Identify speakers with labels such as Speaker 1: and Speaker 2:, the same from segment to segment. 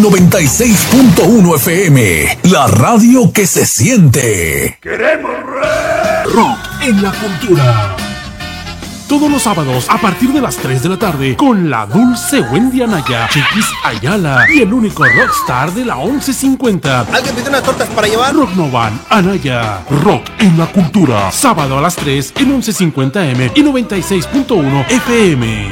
Speaker 1: 96.1 FM, la radio que se siente.
Speaker 2: ¡Queremos rock en la cultura!
Speaker 3: Todos los sábados a partir de las 3 de la tarde con la dulce Wendy Anaya, Chiquis Ayala y el único rockstar de la 1150.
Speaker 4: ¿Alguien pide unas tortas para llevar?
Speaker 3: Rock Novan, Anaya, rock en la cultura. Sábado a las 3 en 1150M y 96.1 FM.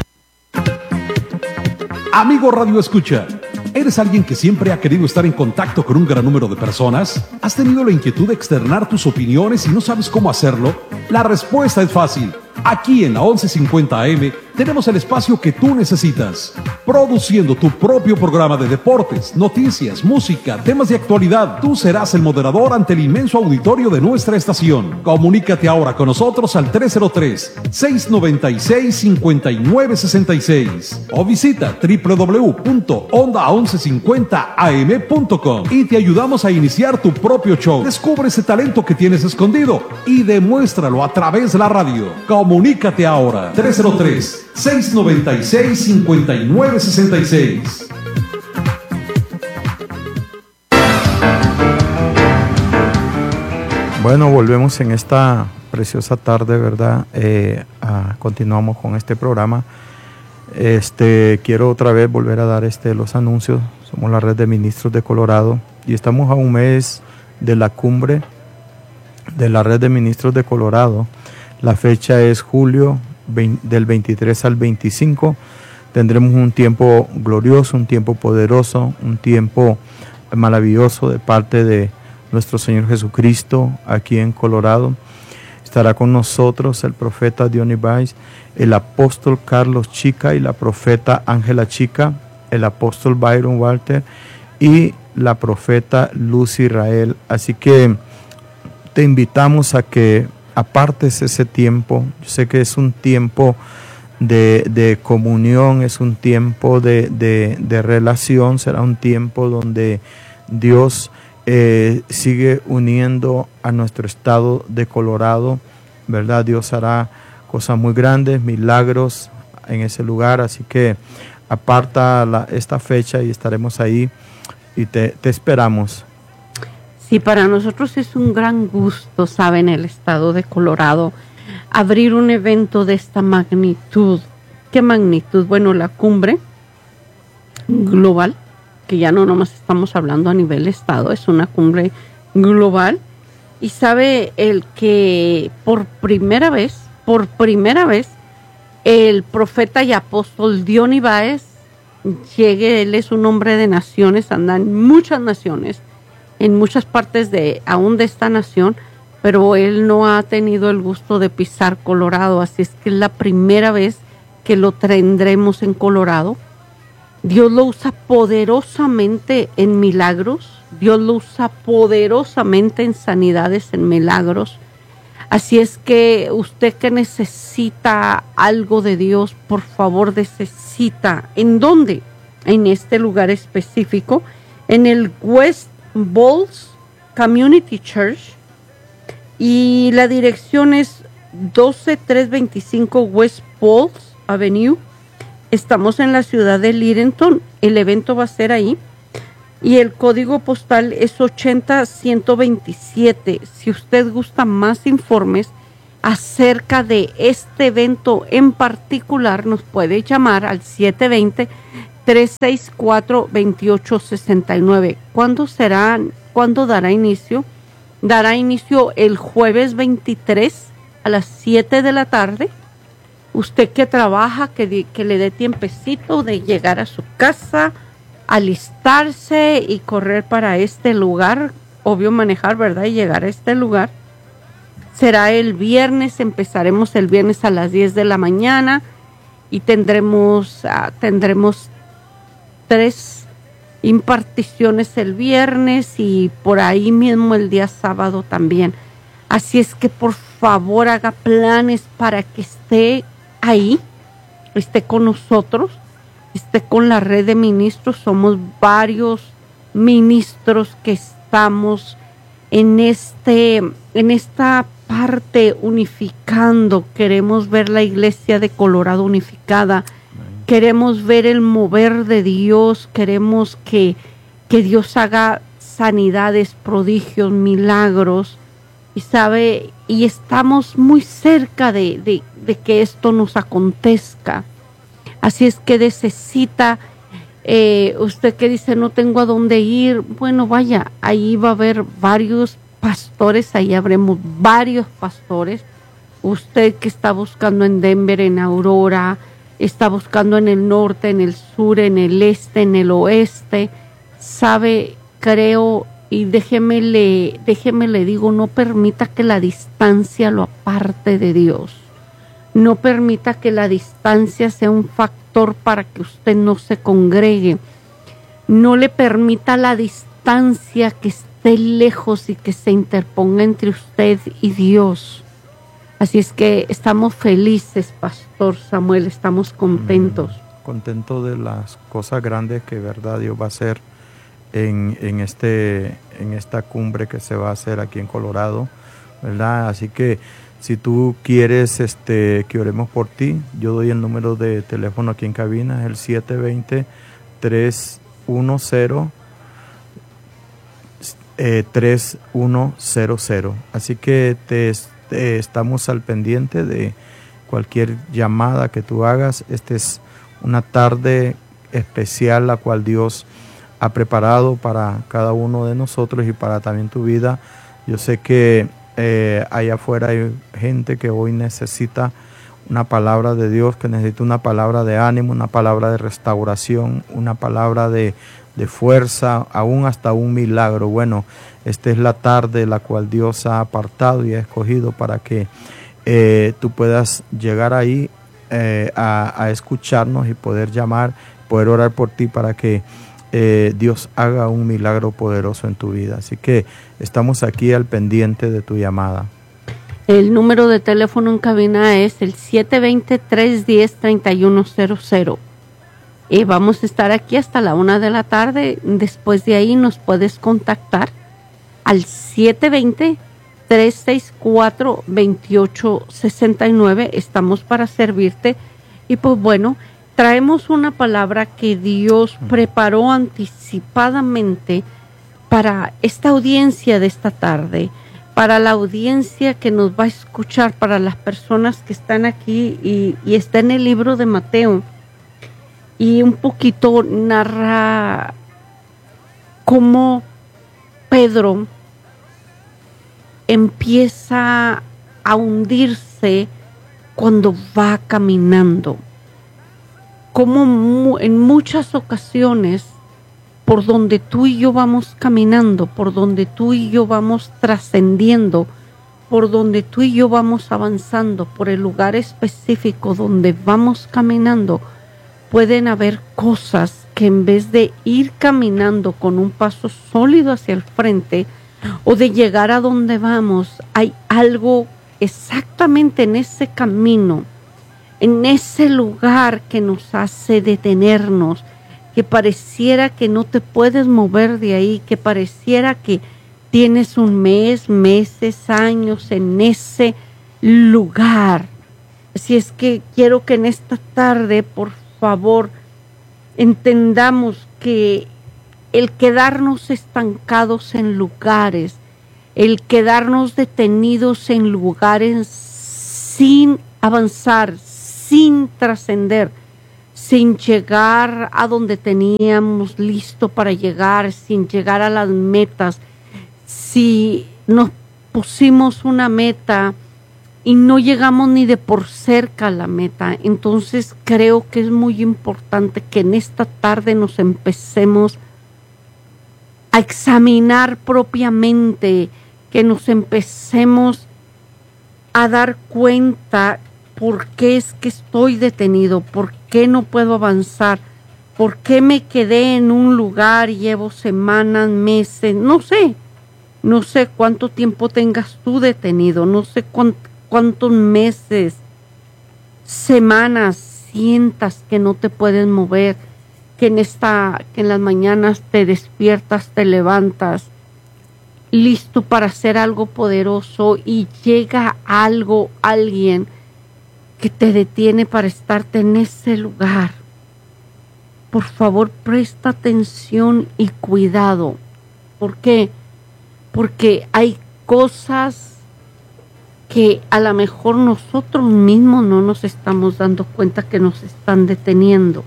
Speaker 5: Amigo Radio Escucha, ¿eres alguien que siempre ha querido estar en contacto con un gran número de personas? ¿Has tenido la inquietud de externar tus opiniones y no sabes cómo hacerlo? La respuesta es fácil. Aquí en la 1150 AM tenemos el espacio que tú necesitas, produciendo tu propio programa de deportes, noticias, música, temas de actualidad. Tú serás el moderador ante el inmenso auditorio de nuestra estación. Comunícate ahora con nosotros al 303-696-5966 o visita www.onda1150am.com y te ayudamos a iniciar tu propio show. Descubre ese talento que tienes escondido y demuéstralo a través de la radio. Comunícate ahora, 303-696-5966.
Speaker 6: Bueno, volvemos en esta preciosa tarde, ¿verdad? Continuamos con este programa. Quiero otra vez volver a dar los anuncios. Somos la Red de Ministros de Colorado y estamos a un mes de la cumbre de la Red de Ministros de Colorado. La fecha es julio del 23 al 25. Tendremos un tiempo glorioso, un tiempo poderoso, un tiempo maravilloso de parte de nuestro Señor Jesucristo aquí en Colorado. Estará con nosotros el profeta Diony Weiss, el apóstol Carlos Chica y la profeta Ángela Chica, el apóstol Byron Walter y la profeta Luz Israel. Así que te invitamos a que apartes ese tiempo. Yo sé que es un tiempo de comunión, es un tiempo de relación, será un tiempo donde Dios sigue uniendo a nuestro estado de Colorado, ¿verdad? Dios hará cosas muy grandes, milagros en ese lugar, así que aparta esta fecha y estaremos ahí y te esperamos.
Speaker 7: Sí, para nosotros es un gran gusto, ¿saben? El estado de Colorado, abrir un evento de esta magnitud. ¿Qué magnitud? Bueno, la cumbre global, que ya no nomás estamos hablando a nivel estado, es una cumbre global. Y sabe el que por primera vez, el profeta y apóstol Diony Weiss llegue. Él es un hombre de naciones, anda en muchas naciones, en muchas partes aún de esta nación, pero él no ha tenido el gusto de pisar Colorado, así es que es la primera vez que lo tendremos en Colorado. Dios lo usa poderosamente en milagros, Dios lo usa poderosamente en sanidades, en milagros. Así es que usted que necesita algo de Dios, por favor necesita. ¿En dónde? En este lugar específico, en el West Bulls Community Church, y la dirección es 12325 West Bulls Avenue. Estamos en la ciudad de Littleton. El evento va a ser ahí y el código postal es 80127. Si usted gusta más informes acerca de este evento en particular, nos puede llamar al 720-364-2869. ¿Cuándo dará inicio? Dará inicio el jueves 23 a las 7 de la tarde. Usted que trabaja, que le dé tiempecito de llegar a su casa, alistarse y correr para este lugar. Obvio manejar, ¿verdad? Y llegar a este lugar. Será el viernes, empezaremos el viernes a las 10 de la mañana y tendremos 3 imparticiones el viernes y por ahí mismo el día sábado también. Así es que por favor haga planes para que esté ahí, esté con nosotros, esté con la red de ministros. Somos varios ministros que estamos en esta parte unificando. Queremos ver la iglesia de Colorado unificada. queremos ver el mover de Dios, queremos que Dios haga sanidades, prodigios, milagros, y estamos muy cerca de que esto nos acontezca. Así es que necesita, usted que dice no tengo a dónde ir, bueno, vaya, ahí va a haber varios pastores, ahí habremos varios pastores. Usted que está buscando en Denver, en Aurora, está buscando en el norte, en el sur, en el este, en el oeste, sabe, creo, y déjeme le digo, no permita que la distancia lo aparte de Dios. No permita que la distancia sea un factor para que usted no se congregue. No le permita la distancia que esté lejos y que se interponga entre usted y Dios. Así es que estamos felices, Pastor Samuel, estamos contentos.
Speaker 6: Contento de las cosas grandes que verdad Dios va a hacer en esta cumbre que se va a hacer aquí en Colorado, ¿verdad? Así que si tú quieres que oremos por ti, yo doy el número de teléfono aquí en cabina, es el 720-310-3100. Así que estamos al pendiente de cualquier llamada que tú hagas. Esta es una tarde especial la cual Dios ha preparado para cada uno de nosotros y para también tu vida. Yo sé que allá afuera hay gente que hoy necesita una palabra de Dios, que necesita una palabra de ánimo, una palabra de restauración, una palabra de fuerza, aún hasta un milagro. Bueno, esta es la tarde la cual Dios ha apartado y ha escogido para que tú puedas llegar ahí a escucharnos y poder llamar, poder orar por ti para que Dios haga un milagro poderoso en tu vida. Así que estamos aquí al pendiente de tu llamada.
Speaker 7: El número de teléfono en cabina es el 720-310-3100. Vamos a estar aquí hasta la 1 de la tarde. Después de ahí nos puedes contactar al 720-364-2869. Estamos para servirte. Y pues bueno, traemos una palabra que Dios preparó anticipadamente para esta audiencia de esta tarde, para la audiencia que nos va a escuchar, para las personas que están aquí y está en el libro de Mateo. Y un poquito narra cómo Pedro empieza a hundirse cuando va caminando. Como en muchas ocasiones, por donde tú y yo vamos caminando, por donde tú y yo vamos trascendiendo, por donde tú y yo vamos avanzando, por el lugar específico donde vamos caminando, pueden haber cosas que en vez de ir caminando con un paso sólido hacia el frente o de llegar a donde vamos, hay algo exactamente en ese camino, en ese lugar que nos hace detenernos, que pareciera que no te puedes mover de ahí, que pareciera que tienes un mes, meses, años en ese lugar. Así es que quiero que en esta tarde, por favor, entendamos que el quedarnos estancados en lugares, el quedarnos detenidos en lugares sin avanzar, sin trascender, sin llegar a donde teníamos listo para llegar, sin llegar a las metas. Si nos pusimos una meta y no llegamos ni de por cerca a la meta, entonces creo que es muy importante que en esta tarde nos empecemos a examinar propiamente, que nos empecemos a dar cuenta por qué es que estoy detenido, por qué no puedo avanzar, por qué me quedé en un lugar y llevo semanas, meses, no sé cuánto tiempo tengas tú detenido, no sé cuántos meses, semanas sientas que no te puedes mover, que en las mañanas te despiertas, te levantas, listo para hacer algo poderoso y llega alguien que te detiene para estarte en ese lugar. por favor, presta atención y cuidado. ¿Por qué? Porque hay cosas que a lo mejor nosotros mismos no nos estamos dando cuenta que nos están deteniendo.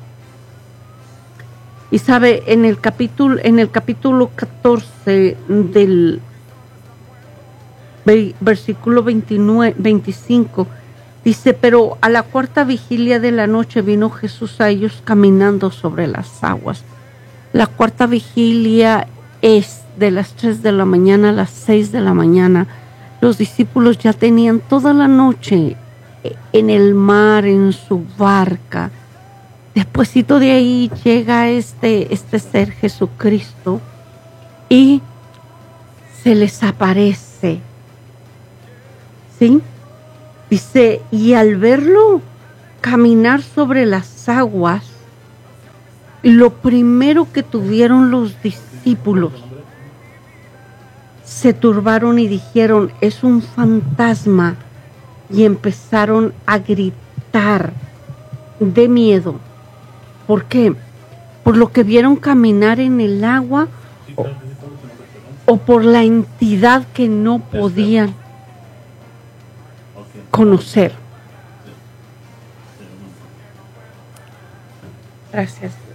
Speaker 7: Y sabe, en el capítulo 14 del versículo 25, dice: pero a la cuarta vigilia de la noche vino Jesús a ellos caminando sobre las aguas. La cuarta vigilia es de las 3 de la mañana a las 6 de la mañana. Los discípulos ya tenían toda la noche en el mar, en su barca. Despuésito de ahí llega este ser Jesucristo y se les aparece. ¿Sí? Dice, y al verlo caminar sobre las aguas, lo primero que tuvieron los discípulos, se turbaron y dijeron: es un fantasma, y empezaron a gritar de miedo. ¿Por qué? Por lo que vieron caminar en el agua o por la entidad que no podían conocer. Gracias.